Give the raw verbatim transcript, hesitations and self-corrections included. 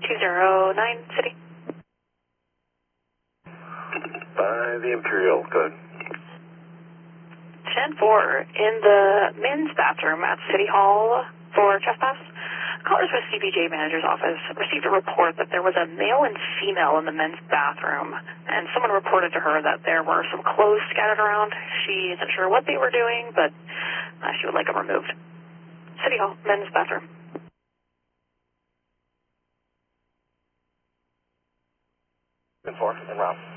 two zero nine, City. By the Imperial, good. ten four, in the men's bathroom at City Hall for trespass. Callers with C B J manager's office received a report that there was a male and female in the men's bathroom, and someone reported to her that there were some clothes scattered around. She isn't sure what they were doing, but uh, she would like them removed. City Hall, men's bathroom. ten four, en route.